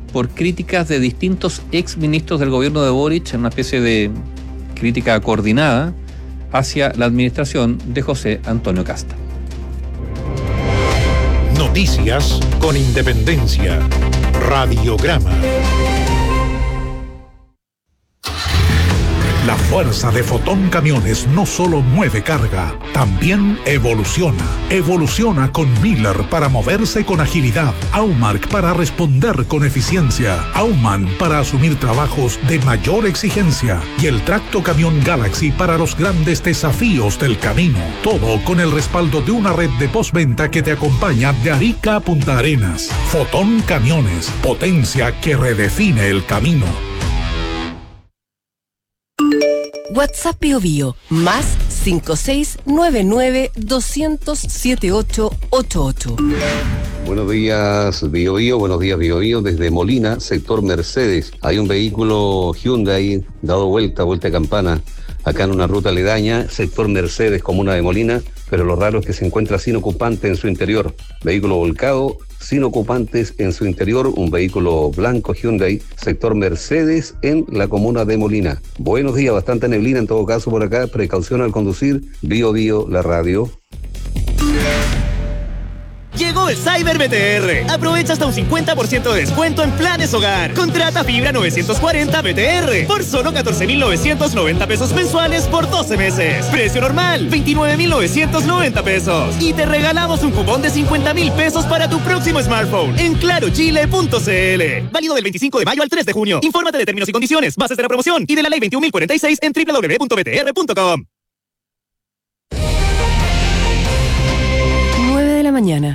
por críticas de distintos exministros del gobierno de Boric en una especie de crítica coordinada hacia la administración de José Antonio Casta. Noticias con independencia. Radiograma. La fuerza de Fotón Camiones no solo mueve carga, también evoluciona. Evoluciona con Miller para moverse con agilidad, Aumark para responder con eficiencia, Aumann para asumir trabajos de mayor exigencia y el Tracto Camión Galaxy para los grandes desafíos del camino. Todo con el respaldo de una red de postventa que te acompaña de Arica a Punta Arenas. Fotón Camiones, potencia que redefine el camino. WhatsApp Bio Bio, más 5699-200-7888. Buenos días, Bio Bio, buenos días, Bio Bio. Desde Molina, sector Mercedes, hay un vehículo Hyundai dado vuelta de campana, acá en una ruta aledaña, sector Mercedes, comuna de Molina, pero lo raro es que se encuentra sin ocupante en su interior. Vehículo volcado, sin ocupantes en su interior, un vehículo blanco Hyundai, sector Mercedes en la comuna de Molina. Buenos días, bastante neblina en todo caso por acá, precaución al conducir. Bio Bio, la radio. Llegó el Cyber BTR. Aprovecha hasta un 50% de descuento en planes hogar. Contrata fibra 940 BTR por solo 14,990 pesos mensuales por 12 meses. Precio normal, 29,990 pesos. Y te regalamos un cupón de 50,000 pesos para tu próximo smartphone en clarochile.cl. Válido del 25 de mayo al 3 de junio. Infórmate de términos y condiciones, bases de la promoción y de la ley 21.046 en www.btr.com. 9 de la mañana.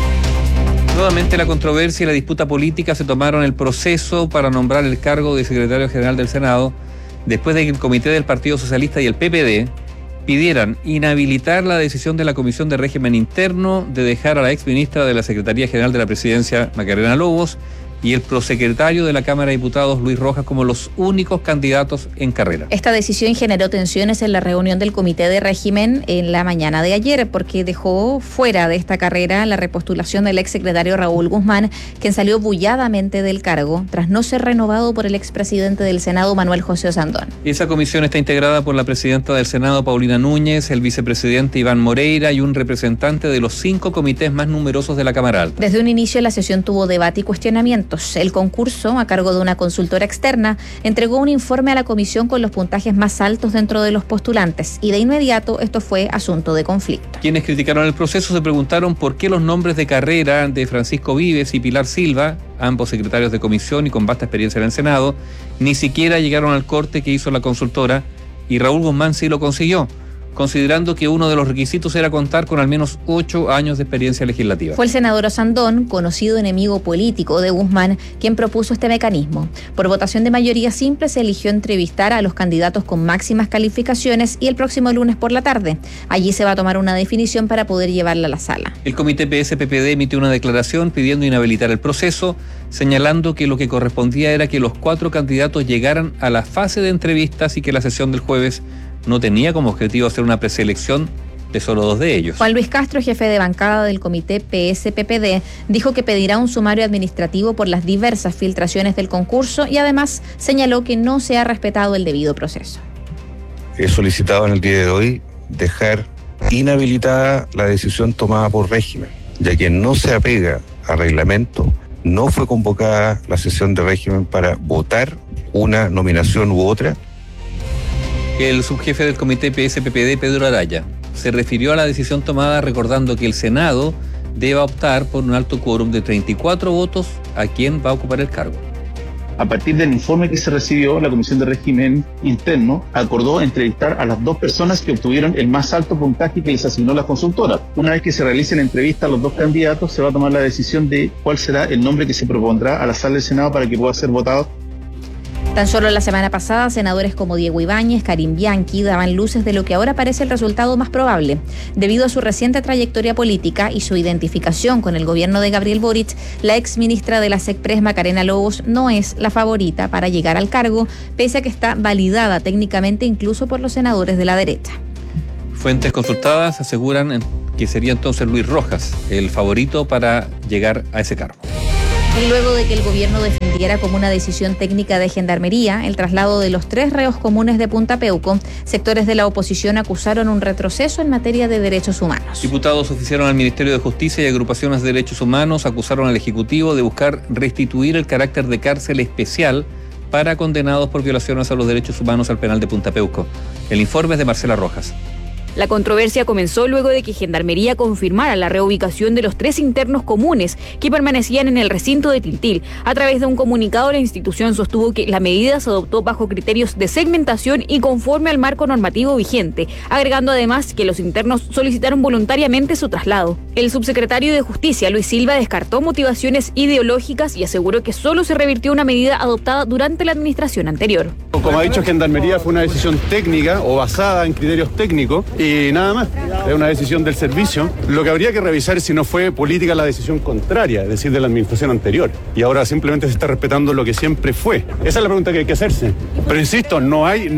Nuevamente la controversia y la disputa política se tomaron el proceso para nombrar el cargo de secretario general del Senado después de que el Comité del Partido Socialista y el PPD pidieran inhabilitar la decisión de la Comisión de Régimen Interno de dejar a la exministra de la Secretaría General de la Presidencia, Macarena Lobos, y el prosecretario de la Cámara de Diputados, Luis Rojas, como los únicos candidatos en carrera. Esta decisión generó tensiones en la reunión del Comité de Régimen en la mañana de ayer, porque dejó fuera de esta carrera la repostulación del exsecretario Raúl Guzmán, quien salió bulladamente del cargo tras no ser renovado por el expresidente del Senado, Manuel José Osandón. Esa comisión está integrada por la presidenta del Senado, Paulina Núñez, el vicepresidente Iván Moreira y un representante de los 5 comités más numerosos de la Cámara Alta. Desde un inicio la sesión tuvo debate y cuestionamiento. El concurso, a cargo de una consultora externa, entregó un informe a la comisión con los puntajes más altos dentro de los postulantes y de inmediato esto fue asunto de conflicto. Quienes criticaron el proceso se preguntaron por qué los nombres de carrera de Francisco Vives y Pilar Silva, ambos secretarios de comisión y con vasta experiencia en el Senado, ni siquiera llegaron al corte que hizo la consultora y Raúl Guzmán sí lo consiguió, considerando que uno de los requisitos era contar con al menos 8 años de experiencia legislativa. Fue el senador Osandón, conocido enemigo político de Guzmán, quien propuso este mecanismo. Por votación de mayoría simple se eligió entrevistar a los candidatos con máximas calificaciones y el próximo lunes por la tarde. Allí se va a tomar una definición para poder llevarla a la sala. El comité PS-PPD emitió una declaración pidiendo inhabilitar el proceso, señalando que lo que correspondía era que los 4 candidatos llegaran a la fase de entrevistas y que la sesión del jueves no tenía como objetivo hacer una preselección de solo 2 de ellos. Juan Luis Castro, jefe de bancada del comité PS-PPD, dijo que pedirá un sumario administrativo por las diversas filtraciones del concurso y además señaló que no se ha respetado el debido proceso. He solicitado en el día de hoy dejar inhabilitada la decisión tomada por régimen, ya que no se apega a reglamento, no fue convocada la sesión de régimen para votar una nominación u otra. El subjefe del comité PS-PPD, Pedro Araya, se refirió a la decisión tomada recordando que el Senado debe optar por un alto quórum de 34 votos a quien va a ocupar el cargo. A partir del informe que se recibió, la Comisión de Régimen Interno acordó entrevistar a las 2 personas que obtuvieron el más alto puntaje que les asignó la consultora. Una vez que se realice la entrevista a los 2 candidatos, se va a tomar la decisión de cuál será el nombre que se propondrá a la sala del Senado para que pueda ser votado. Tan solo la semana pasada, senadores como Diego Ibáñez, Karim Bianchi daban luces de lo que ahora parece el resultado más probable. Debido a su reciente trayectoria política y su identificación con el gobierno de Gabriel Boric, la exministra de la SECPRES, Macarena Lobos, no es la favorita para llegar al cargo, pese a que está validada técnicamente incluso por los senadores de la derecha. Fuentes consultadas aseguran que sería entonces Luis Rojas el favorito para llegar a ese cargo. Y luego de que el gobierno defendiera como una decisión técnica de Gendarmería el traslado de los 3 reos comunes de Punta Peuco, sectores de la oposición acusaron un retroceso en materia de derechos humanos. Diputados oficiaron al Ministerio de Justicia y agrupaciones de derechos humanos acusaron al Ejecutivo de buscar restituir el carácter de cárcel especial para condenados por violaciones a los derechos humanos al penal de Punta Peuco. El informe es de Marcela Rojas. La controversia comenzó luego de que Gendarmería confirmara la reubicación de los 3 internos comunes que permanecían en el recinto de Tiltil. A través de un comunicado, la institución sostuvo que la medida se adoptó bajo criterios de segmentación y conforme al marco normativo vigente, agregando además que los internos solicitaron voluntariamente su traslado. El subsecretario de Justicia, Luis Silva, descartó motivaciones ideológicas y aseguró que solo se revirtió una medida adoptada durante la administración anterior. Como ha dicho Gendarmería, fue una decisión técnica o basada en criterios técnicos y nada más. Es una decisión del servicio. Lo que habría que revisar es si no fue política la decisión contraria, es decir, de la administración anterior. Y ahora simplemente se está respetando lo que siempre fue. Esa es la pregunta que hay que hacerse. Pero insisto, no hay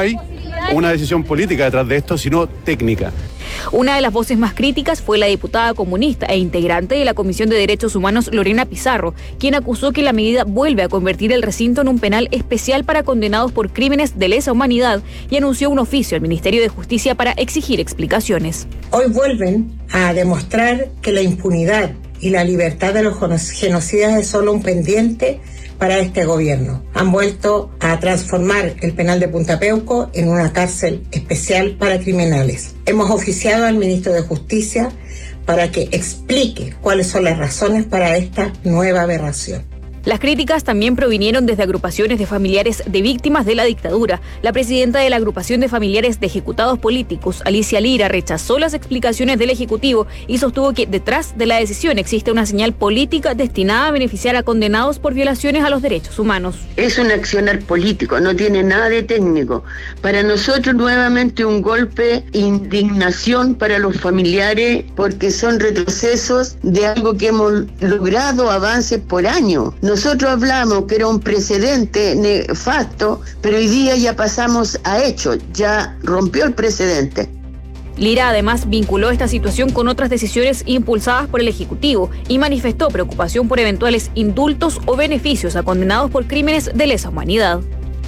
una decisión política detrás de esto, sino técnica. Una de las voces más críticas fue la diputada comunista e integrante de la Comisión de Derechos Humanos, Lorena Pizarro, quien acusó que la medida vuelve a convertir el recinto en un penal especial para condenados por crímenes de lesa humanidad y anunció un oficio al Ministerio de Justicia para exigir explicaciones. Hoy vuelven a demostrar que la impunidad y la libertad de los genocidas es solo un pendiente para este gobierno. Han vuelto a transformar el penal de Punta Peuco en una cárcel especial para criminales. Hemos oficiado al ministro de Justicia para que explique cuáles son las razones para esta nueva aberración. Las críticas también provinieron desde agrupaciones de familiares de víctimas de la dictadura. La presidenta de la agrupación de familiares de ejecutados políticos, Alicia Lira, rechazó las explicaciones del Ejecutivo y sostuvo que detrás de la decisión existe una señal política destinada a beneficiar a condenados por violaciones a los derechos humanos. Es un accionar político, no tiene nada de técnico. Para nosotros nuevamente un golpe, indignación para los familiares porque son retrocesos de algo que hemos logrado avances por año. Nosotros hablamos que era un precedente nefasto, pero hoy día ya pasamos a hechos, ya rompió el precedente. Lira además vinculó esta situación con otras decisiones impulsadas por el Ejecutivo y manifestó preocupación por eventuales indultos o beneficios a condenados por crímenes de lesa humanidad.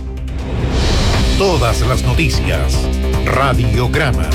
Todas las noticias. Radiograma.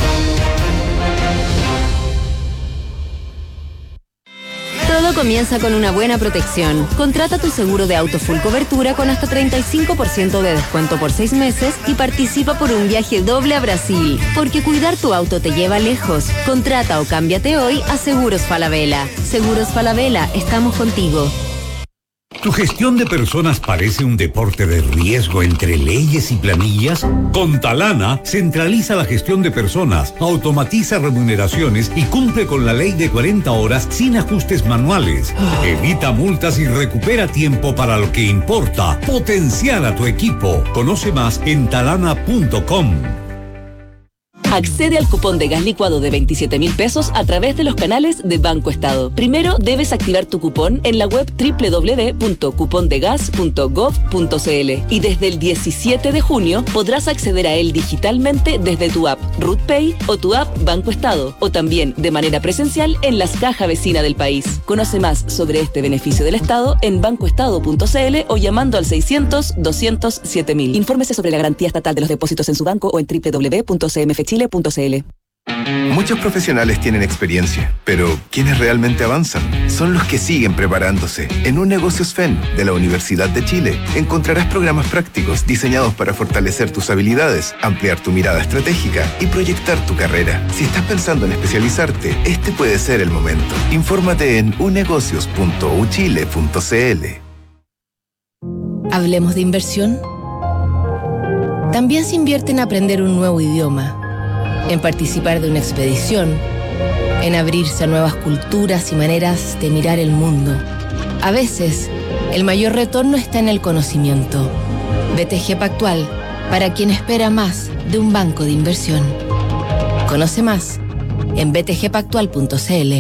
Todo comienza con una buena protección. Contrata tu seguro de auto full cobertura con hasta 35% de descuento por 6 meses y participa por un viaje doble a Brasil. Porque cuidar tu auto te lleva lejos. Contrata o cámbiate hoy a Seguros Falabella. Seguros Falabella, estamos contigo. ¿Tu gestión de personas parece un deporte de riesgo entre leyes y planillas? Con Talana, centraliza la gestión de personas, automatiza remuneraciones y cumple con la ley de 40 horas sin ajustes manuales. Evita multas y recupera tiempo para lo que importa. Potenciar a tu equipo. Conoce más en talana.com. Accede al cupón de gas licuado de 27.000 pesos a través de los canales de Banco Estado. Primero debes activar tu cupón en la web www.cupondegas.gov.cl y desde el 17 de junio podrás acceder a él digitalmente desde tu app RutPay o tu app Banco Estado o también de manera presencial en las cajas vecinas del país. Conoce más sobre este beneficio del Estado en bancoestado.cl o llamando al 600-200-7000. Infórmese sobre la garantía estatal de los depósitos en su banco o en www.cmfchile.cl. Muchos profesionales tienen experiencia, pero quienes realmente avanzan son los que siguen preparándose. En UNegocios FEN de la Universidad de Chile encontrarás programas prácticos diseñados para fortalecer tus habilidades, ampliar tu mirada estratégica y proyectar tu carrera. Si estás pensando en especializarte, este puede ser el momento. Infórmate en unegocios.uchile.cl. Hablemos de inversión. También se invierte en aprender un nuevo idioma, en participar de una expedición, en abrirse a nuevas culturas y maneras de mirar el mundo. A veces, el mayor retorno está en el conocimiento. BTG Pactual, para quien espera más de un banco de inversión. Conoce más en btgpactual.cl.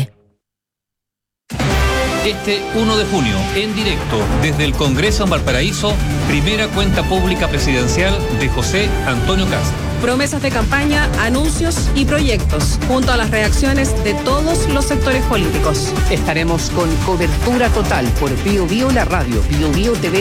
Este 1 de junio, en directo, desde el Congreso en Valparaíso, primera cuenta pública presidencial de José Antonio Kast. Promesas de campaña, anuncios y proyectos, junto a las reacciones de todos los sectores políticos. Estaremos con cobertura total por Bio Bio, la radio, Bio Bio TV